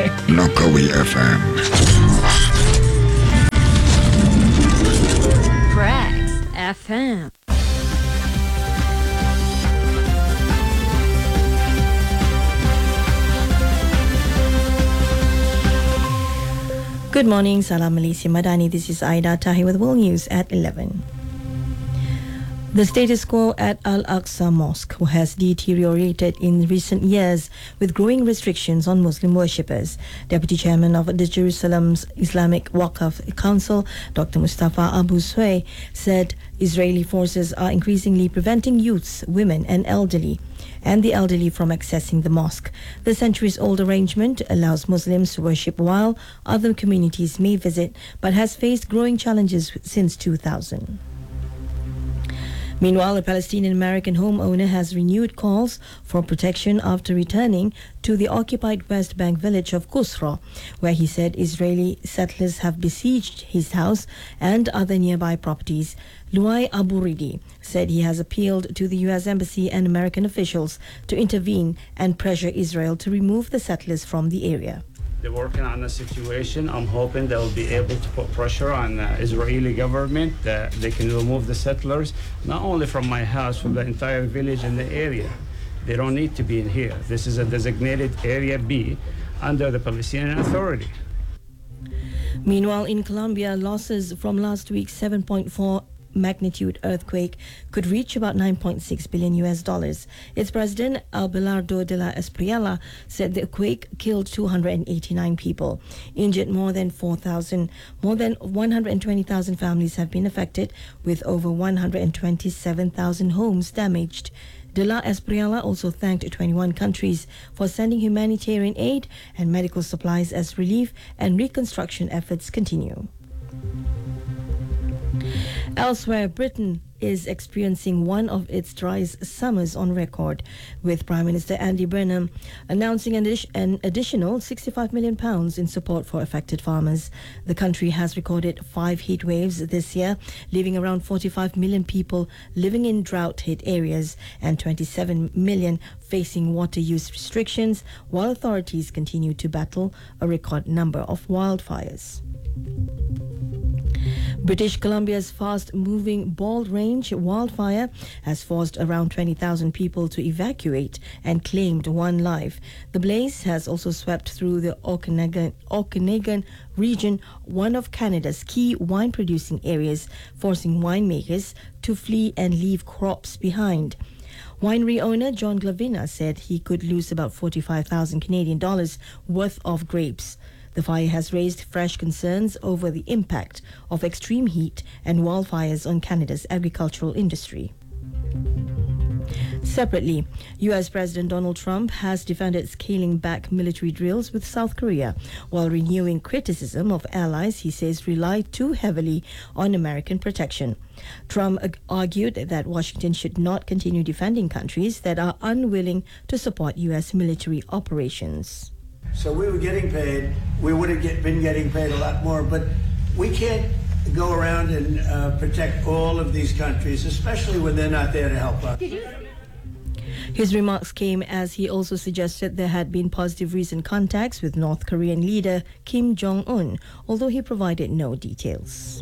Lokawi FM. Press FM. Good morning, Salam Malaysia Madani. This is Aida Tahi with World News at 11. The status quo at Al-Aqsa Mosque has deteriorated in recent years with growing restrictions on Muslim worshippers. Deputy Chairman of the Jerusalem's Islamic Waqf Council, Dr. Mustafa Abu Sway, said Israeli forces are increasingly preventing youths, women and the elderly from accessing the mosque. The centuries-old arrangement allows Muslims to worship while other communities may visit, but has faced growing challenges since 2000. Meanwhile, a Palestinian-American homeowner has renewed calls for protection after returning to the occupied West Bank village of Qusra, where he said Israeli settlers have besieged his house and other nearby properties. Luai Aburidi said he has appealed to the U.S. Embassy and American officials to intervene and pressure Israel to remove the settlers from the area. They're working on the situation. I'm hoping they'll be able to put pressure on the Israeli government that they can remove the settlers, not only from my house, from the entire village and the area. They don't need to be in here. This is a designated Area B under the Palestinian Authority. Meanwhile, in Colombia, losses from last week's 7.4 magnitude earthquake could reach about $9.6 billion US. Its president, Abelardo de la Espriella, said the quake killed 289 people, injured more than 4,000. More than 120,000 families have been affected, with over 127,000 homes damaged. De la Espriella also thanked 21 countries for sending humanitarian aid and medical supplies as relief and reconstruction efforts continue. Elsewhere, Britain is experiencing one of its driest summers on record, with Prime Minister Andy Burnham announcing an additional £65 million in support for affected farmers. The country has recorded 5 heat waves this year, leaving around 45 million people living in drought-hit areas and 27 million facing water use restrictions, while authorities continue to battle a record number of wildfires. British Columbia's fast-moving Bald Range wildfire has forced around 20,000 people to evacuate and claimed 1 life. The blaze has also swept through the Okanagan region, one of Canada's key wine-producing areas, forcing winemakers to flee and leave crops behind. Winery owner John Glavina said he could lose about 45,000 Canadian dollars worth of grapes. The fire has raised fresh concerns over the impact of extreme heat and wildfires on Canada's agricultural industry. Separately, U.S. President Donald Trump has defended scaling back military drills with South Korea, while renewing criticism of allies he says rely too heavily on American protection. Trump argued that Washington should not continue defending countries that are unwilling to support U.S. military operations. So we were getting paid. We would have been getting paid a lot more, but we can't go around and protect all of these countries, especially when they're not there to help us. His remarks came as he also suggested there had been positive recent contacts with North Korean leader Kim Jong-un, although he provided no details.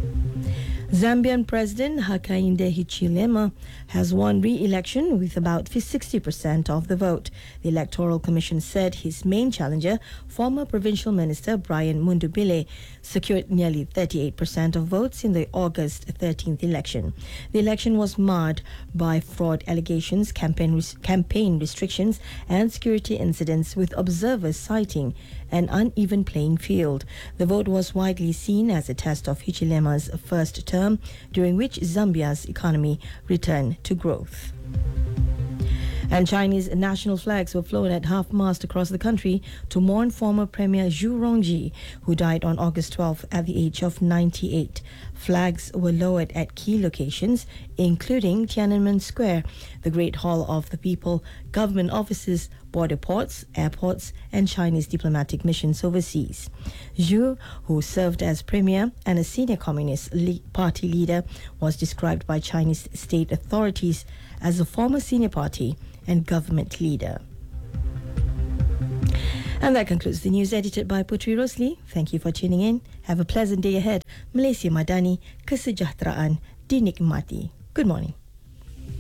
Zambian President Hakainde Hichilema has won re-election with about 60% of the vote. The Electoral Commission said his main challenger, former Provincial Minister Brian Mundubile, secured nearly 38% of votes in the August 13th election. The election was marred by fraud allegations, campaign restrictions and security incidents, with observers citing an uneven playing field. The vote was widely seen as a test of Hichilema's first term, during which Zambia's economy returned to growth. And Chinese national flags were flown at half-mast across the country to mourn former Premier Zhu Rongji, who died on August 12 at the age of 98. Flags were lowered at key locations, including Tiananmen Square, the Great Hall of the People, government offices, border ports, airports, and Chinese diplomatic missions overseas. Zhu, who served as premier and a senior Communist Party leader, was described by Chinese state authorities as a former senior party and government leader. And that concludes the news edited by Putri Rosli. Thank you for tuning in. Have a pleasant day ahead. Malaysia Madani, kesejahteraan dinikmati. Good morning.